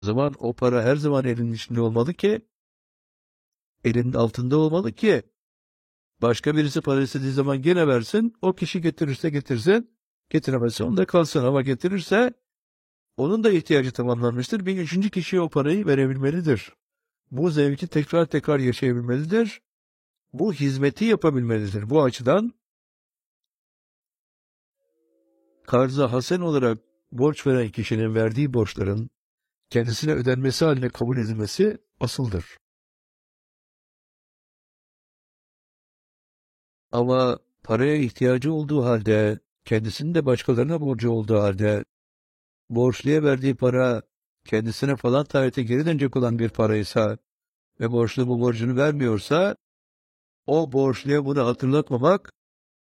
O zaman o para her zaman elinin içinde olmalı ki, elinin altında olmalı ki, başka birisi para istediği zaman gene versin, o kişi getirirse getirsin, getiremezse onda kalsın, ama getirirse onun da ihtiyacı tamamlanmıştır. Bir üçüncü kişiye o parayı verebilmelidir. Bu zevki tekrar tekrar yaşayabilmelidir. Bu hizmeti yapabilmelidir. Bu açıdan karz-ı hasen olarak borç veren kişinin verdiği borçların kendisine ödenmesi haline kabul edilmesi asıldır. Ama paraya ihtiyacı olduğu halde, kendisinin de başkalarına borcu olduğu halde, borçluya verdiği para kendisine falan tarihte geri dönecek olan bir paraysa ve borçlu bu borcunu vermiyorsa, o borçluya bunu hatırlatmamak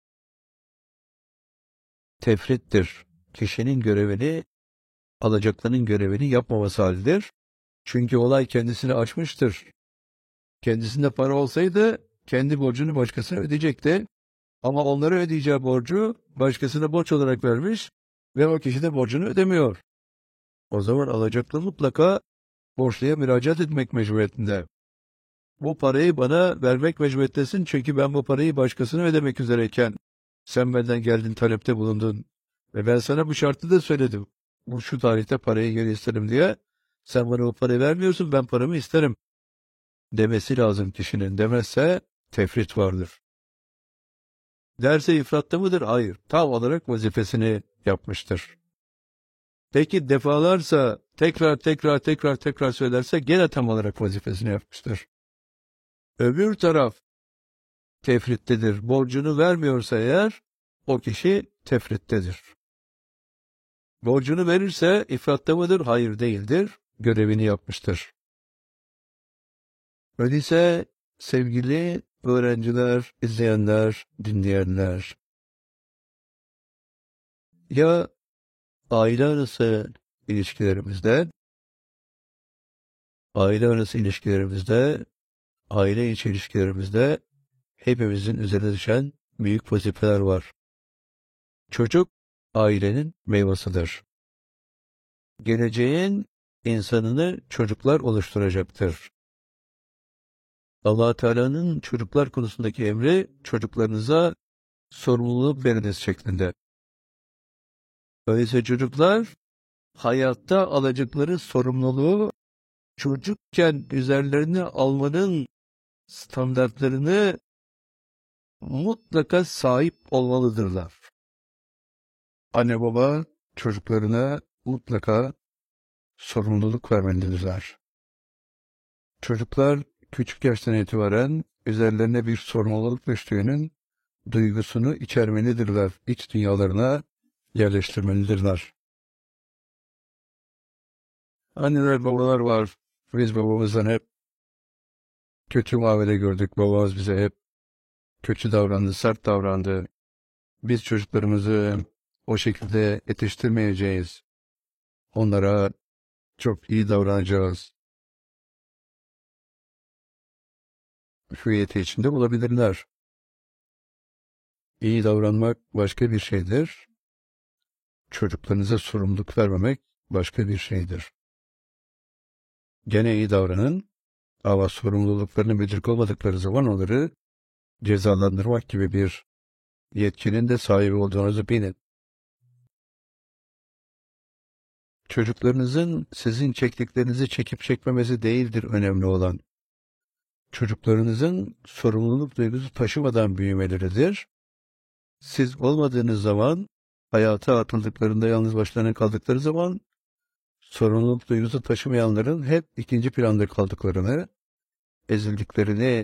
tefrittir. Kişinin görevini, alacaklarının görevini yapmaması halidir. Çünkü olay kendisini aşmıştır. Kendisinde para olsaydı kendi borcunu başkasına ödeyecekti. Ama onlara ödeyeceği borcu başkasına borç olarak vermiş ve o kişi de borcunu ödemiyor. O zaman alacaklı mutlaka borçluya müracaat etmek mecburiyetinde. Bu parayı bana vermek mecburiyettesin, çünkü ben bu parayı başkasına ödemek üzereyken sen benden geldin, talepte bulundun ve ben sana bu şartı da söyledim. Bu şu tarihte parayı geri isterim diye. Sen bana o parayı vermiyorsun, ben paramı isterim demesi lazım kişinin. Demezse tefrit vardır. Derse ifratta mıdır? Hayır. Tam olarak vazifesini yapmıştır. Peki defalarsa tekrar söylerse gene tam olarak vazifesini yapmıştır. Öbür taraf tefrittedir. Borcunu vermiyorsa eğer, o kişi tefrittedir. Borcunu verirse ifratta mıdır? Hayır, değildir. Görevini yapmıştır. Öyleyse sevgili öğrenciler, izleyenler, dinleyenler, ya aile arası ilişkilerimizde, aile içi ilişkilerimizde hepimizin üzerine düşen büyük vazifeler var. Çocuk ailenin meyvasıdır. Geleceğin insanını çocuklar oluşturacaktır. Allah Teala'nın çocuklar konusundaki emri, çocuklarınıza sorumluluk veriniz şeklinde. Öyleyse çocuklar hayatta alacakları sorumluluğu çocukken üzerlerine almanın standartlarını mutlaka sahip olmalıdırlar. Anne baba çocuklarına mutlaka sorumluluk vermelidirler. Çocuklar küçük yaştan itibaren üzerlerine bir sorumluluk düştüğünün duygusunu içermelidirler, iç dünyalarına yerleştirmelidirler. Anneler, babalar var. Biz babamızdan hep kötü muamele gördük. Babamız bize hep kötü davrandı, sert davrandı. Biz çocuklarımızı o şekilde yetiştirmeyeceğiz. Onlara çok iyi davranacağız. Hüviyeti içinde bulabilirler. İyi davranmak başka bir şeydir. Çocuklarınıza sorumluluk vermemek başka bir şeydir. Gene iyi davranın ama sorumluluklarını bildirk olmadıkları zaman onları cezalandırmak gibi bir yetkinin de sahibi olduğunuzu bilin. Çocuklarınızın sizin çektiklerinizi çekip çekmemesi değildir önemli olan. Çocuklarınızın sorumluluk duygusu taşımadan büyümeleridir. Siz olmadığınız zaman, hayata atıldıklarında, yalnız başlarına kaldıkları zaman, sorumluluk duygusu taşımayanların hep ikinci planda kaldıklarını, ezildiklerini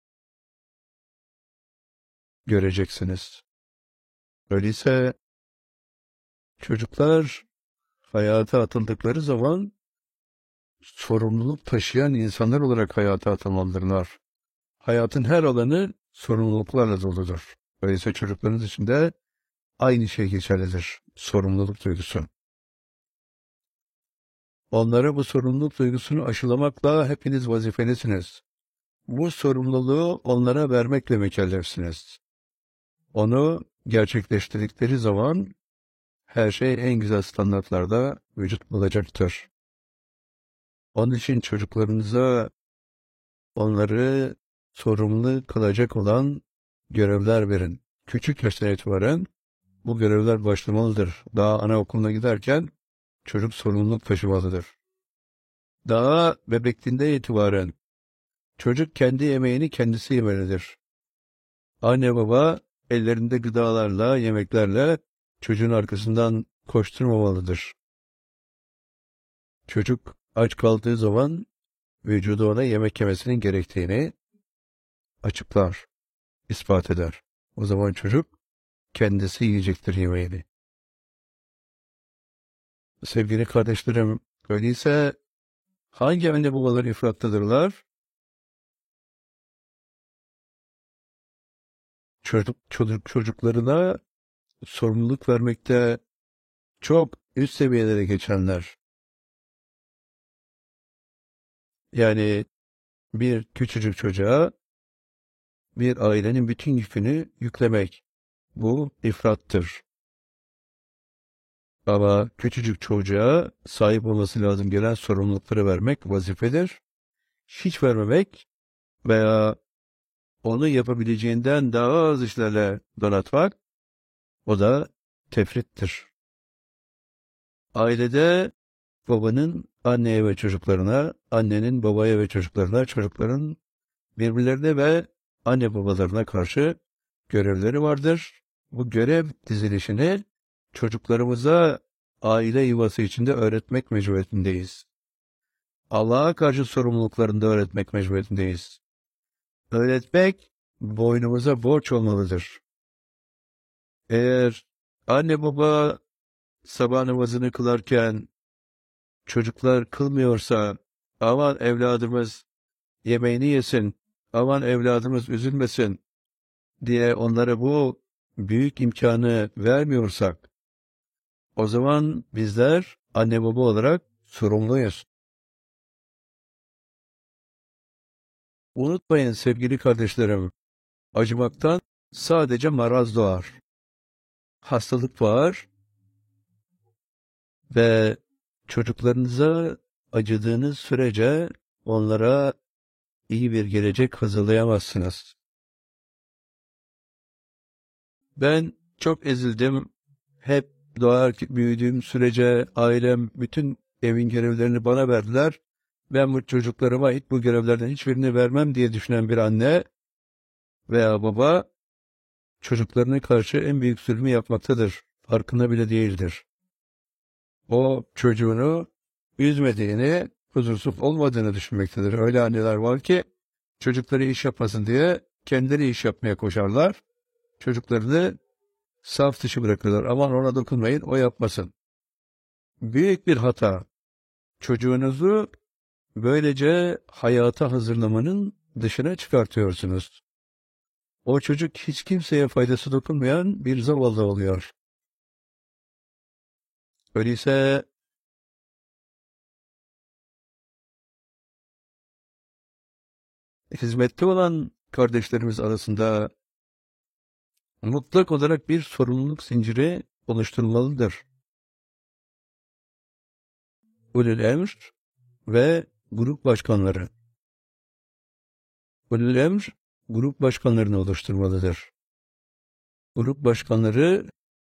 göreceksiniz. Öyleyse çocuklar hayata atıldıkları zaman sorumluluk taşıyan insanlar olarak hayata atılmalıdırlar. Hayatın her alanı sorumluluklarla doludur. Öyleyse çocuklarınız için de aynı şey geçerlidir. Sorumluluk duygusu. Onlara bu sorumluluk duygusunu aşılamakla hepiniz vazifenizsiniz. Bu sorumluluğu onlara vermekle mükellefsiniz. Onu gerçekleştirdikleri zaman her şey en güzel standartlarda vücut bulacaktır. Onun için çocuklarınıza onları sorumlu kılacak olan görevler verin. Küçük yaştan itibaren bu görevler başlamalıdır. Daha anaokuluna giderken çocuk sorumluluk taşımalıdır. Daha bebekliğinde itibaren çocuk kendi yemeğini kendisi yemelidir. Anne baba ellerinde gıdalarla, yemeklerle çocuğun arkasından koşturmamalıdır. Çocuk aç kaldığı zaman vücudu ona yemek yemesinin gerektiğini açıklar, ispat eder. O zaman çocuk kendisi yiyecektir yemeğini. Sevgili kardeşlerim, öyleyse hangi anne babalar ifrattadırlar? Çocuklarına sorumluluk vermekte çok üst seviyelere geçenler. Yani bir küçücük çocuğa bir ailenin bütün yükünü yüklemek. Bu ifrattır. Ama küçücük çocuğa sahip olması lazım gelen sorumlulukları vermek vazifedir. Hiç vermemek veya onu yapabileceğinden daha az işlerle donatmak, o da tefrittir. Ailede babanın anneye ve çocuklarına, annenin babaya ve çocuklarına, çocukların birbirlerine ve anne babalarına karşı görevleri vardır. Bu görev dizilişini çocuklarımıza aile yuvası içinde öğretmek mecburiyetindeyiz. Allah'a karşı sorumluluklarını da öğretmek mecburiyetindeyiz. Öğretmek boynumuza borç olmalıdır. Eğer anne baba sabah namazını kılarken çocuklar kılmıyorsa, aman evladımız yemeğini yesin, aman evladımız üzülmesin diye onlara bu büyük imkanı vermiyorsak, o zaman bizler anne baba olarak sorumluyuz. Unutmayın sevgili kardeşlerim, acımaktan sadece maraz doğar. Hastalık var ve çocuklarınıza acıdığınız sürece onlara iyi bir gelecek hazırlayamazsınız. Ben çok ezildim. Hep büyüdüğüm sürece ailem bütün evin görevlerini bana verdiler. Ben bu çocuklarıma bu görevlerden hiçbirini vermem diye düşünen bir anne veya baba çocuklarına karşı en büyük zulmü yapmaktadır. Farkında bile değildir. O çocuğunu üzmediğini, huzursuz olmadığını düşünmektedir. Öyle anneler var ki çocukları iş yapmasın diye kendileri iş yapmaya koşarlar. Çocuklarını saf dışı bırakırlar. Aman ona dokunmayın, o yapmasın. Büyük bir hata. Çocuğunuzu böylece hayata hazırlamanın dışına çıkartıyorsunuz. O çocuk hiç kimseye faydası dokunmayan bir zavallı oluyor. Öyleyse hizmette olan kardeşlerimiz arasında mutlak olarak bir sorumluluk zinciri oluşturulmalıdır. Ulul emr ve grup başkanları. Ulul emr grup başkanlarını oluşturmalıdır. Grup başkanları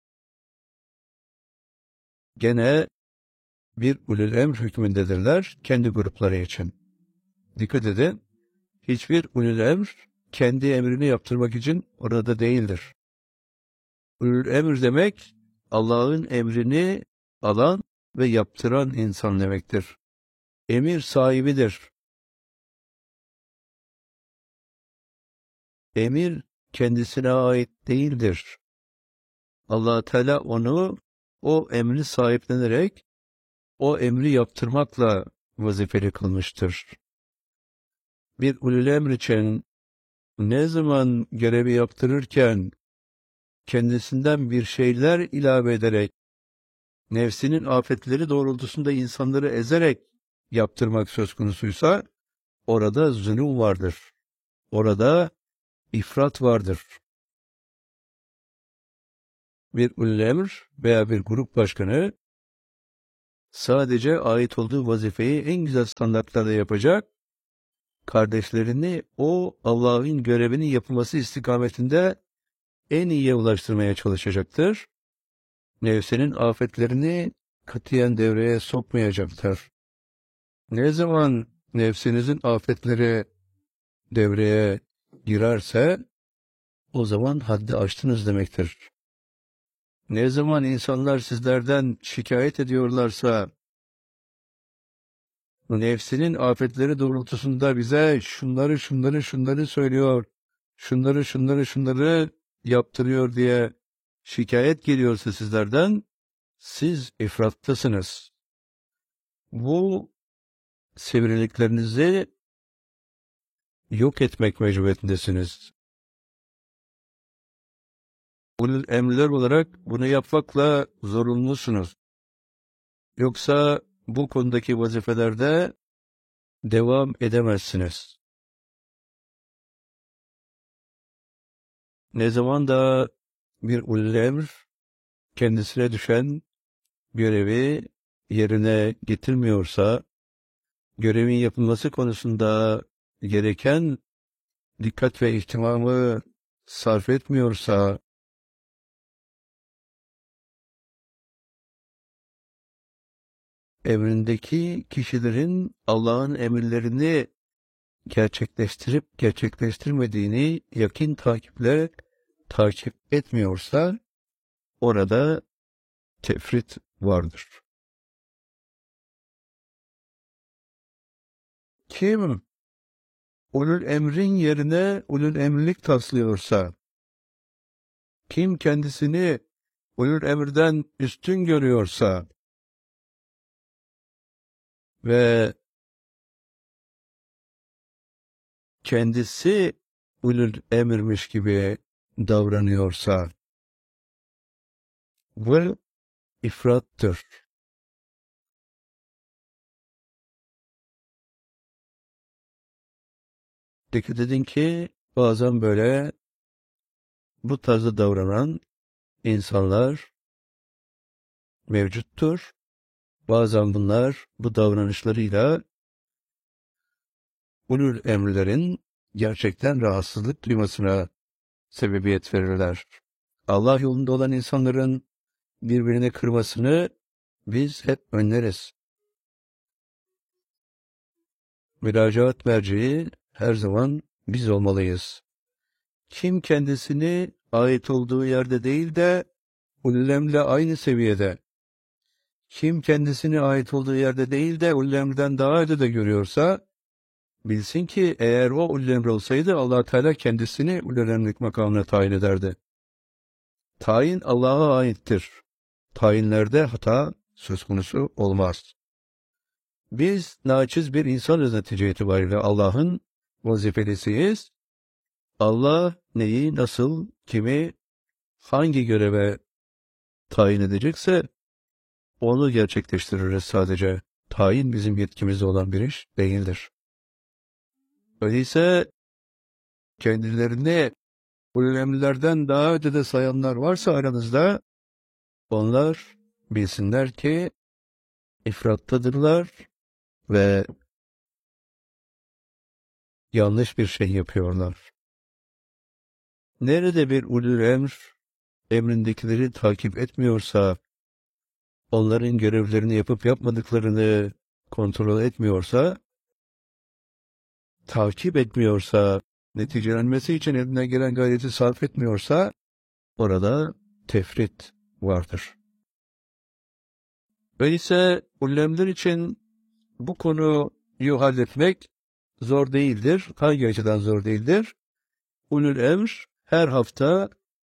gene bir ulul emr hükmündedirler kendi grupları için. Dikkat edin, hiçbir ulul emr kendi emrini yaptırmak için orada değildir. Ulul emr demek Allah'ın emrini alan ve yaptıran insan demektir. Emir sahibidir. Emir kendisine ait değildir. Allah Teala onu o emri sahiplenerek o emri yaptırmakla vazifeli kılmıştır. Bir ulul emr için ne zaman görevi yaptırırken kendisinden bir şeyler ilave ederek, nefsinin afetleri doğrultusunda insanları ezerek yaptırmak söz konusuysa, orada zulüm vardır. Orada ifrat vardır. Bir ulul emr veya bir grup başkanı sadece ait olduğu vazifeyi en güzel standartlarda yapacak, kardeşlerini o Allah'ın görevinin yapılması istikametinde en iyiye ulaştırmaya çalışacaktır. Nefsinin afetlerini katiyen devreye sokmayacaktır. Ne zaman nefsinizin afetleri devreye girerse, o zaman haddi aştınız demektir. Ne zaman insanlar sizlerden şikayet ediyorlarsa, nefsinin afetleri doğrultusunda bize şunları söylüyor, şunları yaptırıyor diye şikayet geliyorsa sizlerden, siz ifrattasınız. Bu sivriliklerinizi yok etmek mecburiyetindesiniz. Ulul emirler olarak bunu yapmakla zorunlusunuz. Yoksa bu konudaki vazifelerde devam edemezsiniz. Ne zaman da bir ulul emr kendisine düşen görevi yerine getirmiyorsa, görevin yapılması konusunda gereken dikkat ve ihtimamı sarf etmiyorsa, emrindeki kişilerin Allah'ın emirlerini gerçekleştirip gerçekleştirmediğini yakin takiple takip etmiyorsa, orada tefrit vardır. Kim ulul emrin yerine ulul emirlik taslıyorsa, kim kendisini ulul emirden üstün görüyorsa ve kendisi ulul emirmiş gibi davranıyorsa, bu ifrattır. Dikkat edin ki bazen böyle bu tarzda davranan insanlar mevcuttur. Bazen bunlar bu davranışlarıyla ulul emirlerin gerçekten rahatsızlık duymasına sebebiyet verirler. Allah yolunda olan insanların birbirini kırmasını biz hep önleriz. Müracaat merceği her zaman biz olmalıyız. Kim kendisini ait olduğu yerde değil de ulul emrle aynı seviyede, kim kendisini ait olduğu yerde değil de ulul emrden daha ötede görüyorsa, bilsin ki eğer o ulul emr olsaydı Allah Teala kendisini ulul emrlik makamına tayin ederdi. Tayin Allah'a aittir. Tayinlerde hata söz konusu olmaz. Biz naçiz bir insanız netice itibariyle, Allah'ın vazifelisiyiz. Allah neyi, nasıl, kimi, hangi göreve tayin edecekse onu gerçekleştiririz sadece. Tayin bizim yetkimizde olan bir iş değildir. Öyleyse kendilerini ulul emirlerden daha ötede sayanlar varsa aranızda, onlar bilsinler ki ifrattadırlar ve yanlış bir şey yapıyorlar. Nerede bir ulul emr emrindekileri takip etmiyorsa, onların görevlerini yapıp yapmadıklarını kontrol etmiyorsa, takip etmiyorsa, neticelenmesi için elinden gelen gayreti sarf etmiyorsa, orada tefrit vardır. Öyleyse ullemler için bu konuyu halletmek zor değildir. Hangi açıdan zor değildir? Ulul emr her hafta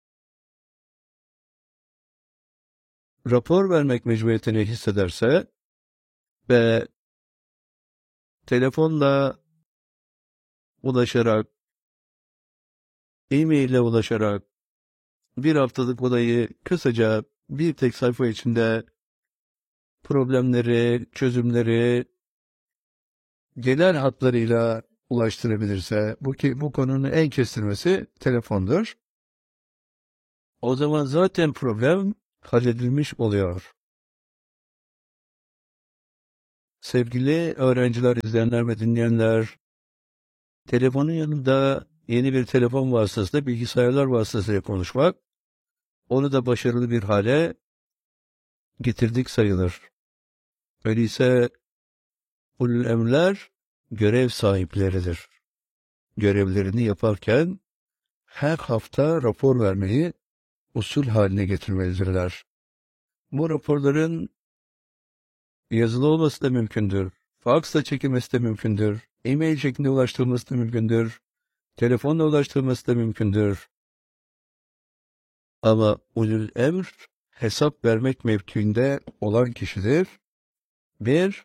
rapor vermek mecburiyetini hissederse ve telefonla ulaşarak, e-mail ile ulaşarak bir haftalık olayı kısaca bir tek sayfa içinde problemleri, çözümleri genel hatlarıyla ulaştırabilirse, bu konunun en kestirmesi telefondur. O zaman zaten problem halledilmiş oluyor. Sevgili öğrenciler, izleyenler ve dinleyenler, telefonun yanında yeni bir telefon vasıtasıyla, bilgisayarlar vasıtasıyla konuşmak, onu da başarılı bir hale getirdik sayılır. Öyleyse ulul emrler görev sahipleridir. Görevlerini yaparken her hafta rapor vermeyi usul haline getirmelidirler. Bu raporların yazılı olması da mümkündür. Faksla çekilmesi de mümkündür. E-mail şeklinde ulaştırılması da mümkündür. Telefonla ulaştırılması da mümkündür. Ama ulul emr hesap vermek mevkiinde olan kişidir. Bir,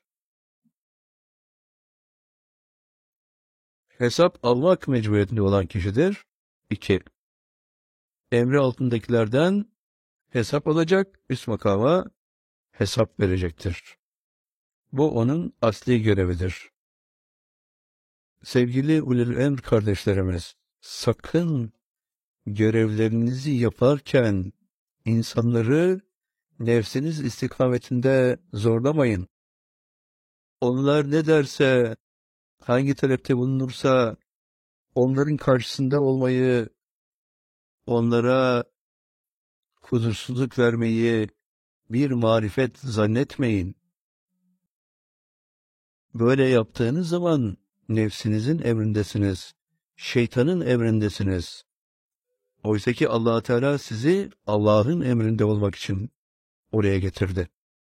hesap almak mecburiyetinde olan kişidir. İki, emri altındakilerden hesap alacak, üst makama hesap verecektir. Bu onun asli görevidir. Sevgili ulul emr kardeşlerimiz, sakın görevlerinizi yaparken insanları nefsiniz istikametinde zorlamayın. Onlar ne derse, hangi talepte bulunursa onların karşısında olmayı, onlara huzursuzluk vermeyi bir marifet zannetmeyin. Böyle yaptığınız zaman nefsinizin emrindesiniz, şeytanın emrindesiniz. Oysa ki Allah Teala sizi Allah'ın emrinde olmak için oraya getirdi.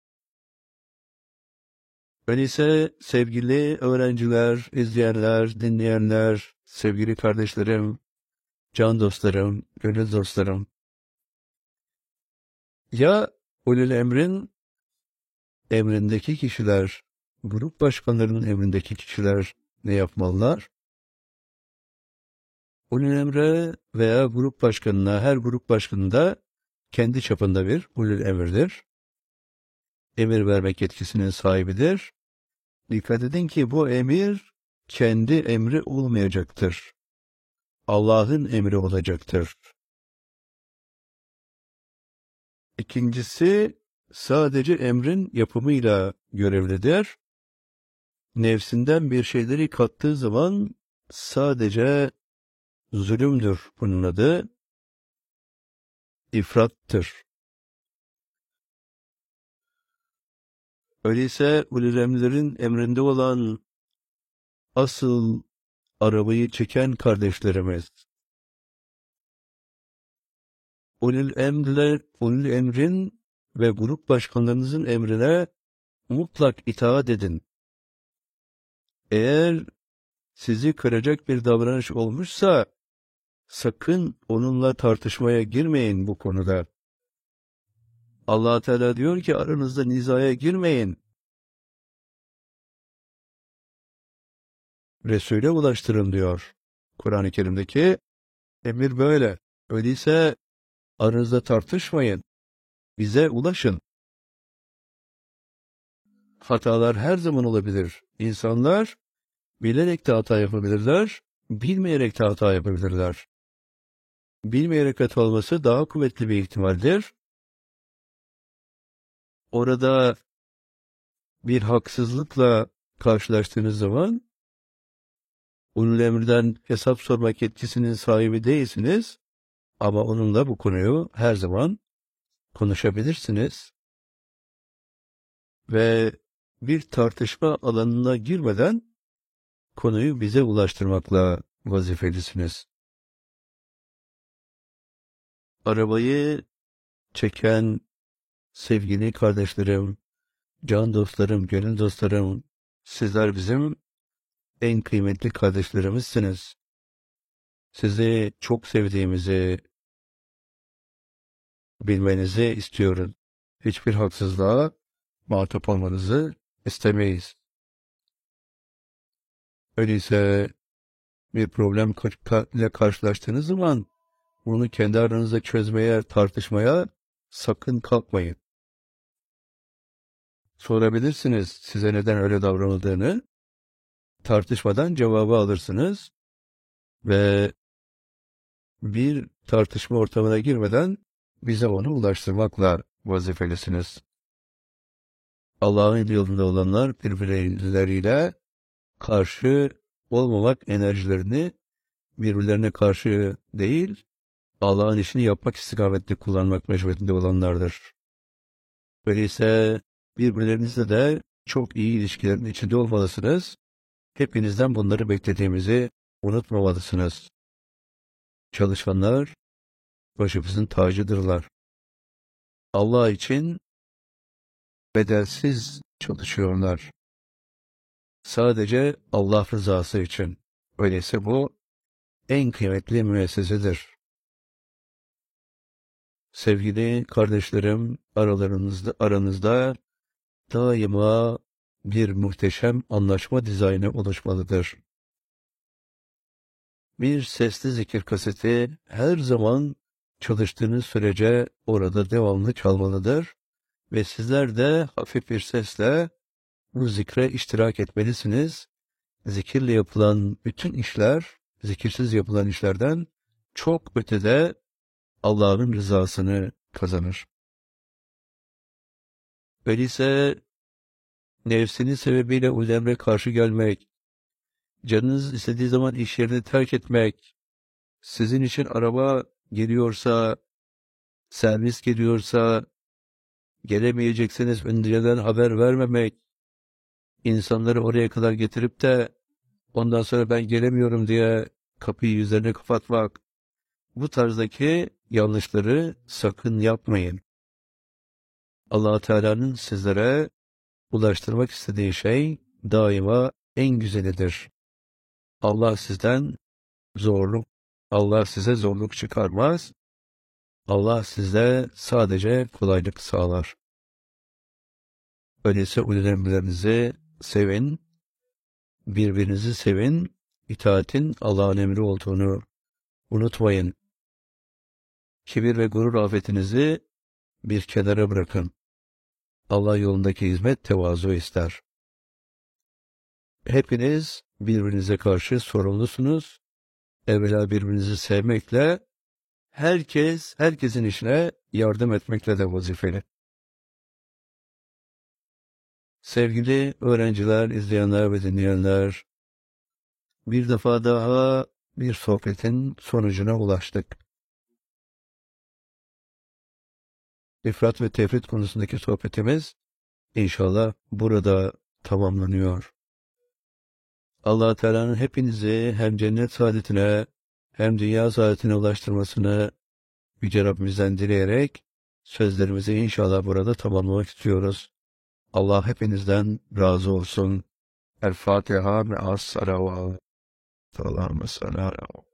Öyleyse sevgili öğrenciler, izleyenler, dinleyenler, sevgili kardeşlerim, can dostlarım, gönül dostlarım, ya ulul emrin emrindeki kişiler, grup başkanlarının emrindeki kişiler ne yapmalılar? Ulul emre veya grup başkanına, her grup başkanında kendi çapında bir ulul emirdir. Emir vermek yetkisinin sahibidir. Dikkat edin ki bu emir kendi emri olmayacaktır. Allah'ın emri olacaktır. İkincisi, sadece emrin yapımıyla görevlidir. Nefsinden bir şeyleri kattığı zaman sadece zulümdür bunun adı. İfrattır. Öyleyse ulul emrlerin emrinde olan asıl arabayı çeken kardeşlerimiz, ulul emrin ve grup başkanlarınızın emrine mutlak itaat edin. Eğer sizi kıracak bir davranış olmuşsa, sakın onunla tartışmaya girmeyin bu konuda. Allah Teala diyor ki aranızda nizaya girmeyin. Resul'e ulaştırın diyor. Kur'an-ı Kerim'deki emir böyle. Öyleyse aranızda tartışmayın. Bize ulaşın. Hatalar her zaman olabilir. İnsanlar bilerek de hata yapabilirler, bilmeyerek de hata yapabilirler. Bilmeyerek hata olması daha kuvvetli bir ihtimaldir. Orada bir haksızlıkla karşılaştığınız zaman ulul emirden hesap sormak yetkisinin sahibi değilsiniz ama onunla bu konuyu her zaman konuşabilirsiniz ve bir tartışma alanına girmeden konuyu bize ulaştırmakla vazifelisiniz. Arabayı çeken sevgili kardeşlerim, can dostlarım, gönül dostlarım, sizler bizim en kıymetli kardeşlerimizsiniz. Sizi çok sevdiğimizi bilmenizi istiyorum. Hiçbir haksızlığa muhatap olmanızı istemeyiz. Öyleyse bir problem ile karşılaştığınız zaman bunu kendi aranızda çözmeye, tartışmaya sakın kalkmayın. Sorabilirsiniz size neden öyle davranıldığını, tartışmadan cevabı alırsınız ve bir tartışma ortamına girmeden bize onu ulaştırmakla vazifelisiniz. Allah'ın yolunda olanlar birbirleriyle karşı olmamak enerjilerini birbirlerine karşı değil, Allah'ın işini yapmak istikametli kullanmak mecburiyetinde olanlardır. Öyleyse birbirlerinizle de çok iyi ilişkilerin içinde olmalısınız. Hepinizden bunları beklediğimizi unutmamalısınız. Çalışanlar başımızın tacıdırlar. Allah için bedelsiz çalışıyorlar. Sadece Allah rızası için. Öyleyse bu en kıymetli müessesedir. Sevgili kardeşlerim, aranızda daima bir muhteşem anlaşma dizaynı oluşmalıdır. Bir sesli zikir kaseti her zaman çalıştığınız sürece orada devamlı çalmalıdır ve sizler de hafif bir sesle bu zikre iştirak etmelisiniz. Zikirle yapılan bütün işler, zikirsiz yapılan işlerden çok ötede Allah'ın rızasını kazanır. Öyleyse nefsinin sebebiyle o emre karşı gelmek, canınız istediği zaman iş yerini terk etmek, sizin için araba geliyorsa, servis geliyorsa, gelemeyecekseniz önceden haber vermemek, insanları oraya kadar getirip de ondan sonra ben gelemiyorum diye kapıyı yüzlerine kapatmak, bu tarzdaki yanlışları sakın yapmayın. Allah Teala'nın sizlere ulaştırmak istediği şey daima en güzelidir. Allah size zorluk çıkarmaz. Allah size sadece kolaylık sağlar. Öyleyse ulul emirlerinizi sevin, birbirinizi sevin, itaatin Allah'ın emri olduğunu unutmayın. Kibir ve gurur afetinizi bir kenara bırakın. Allah yolundaki hizmet tevazu ister. Hepiniz birbirinize karşı sorumlusunuz. Evvela birbirinizi sevmekle, herkesin işine yardım etmekle de vazifeli. Sevgili öğrenciler, izleyenler ve dinleyenler, bir defa daha bir sohbetin sonucuna ulaştık. İfrat ve tefrit konusundaki sohbetimiz inşallah burada tamamlanıyor. Allah Teala'nın hepinizi hem cennet saadetine hem dünya saadetine ulaştırmasını Yüce Rabbimizden dileyerek sözlerimizi inşallah burada tamamlamak istiyoruz. Allah hepinizden razı olsun. El Fatiha ve as-salavat. Selamun aleyküm.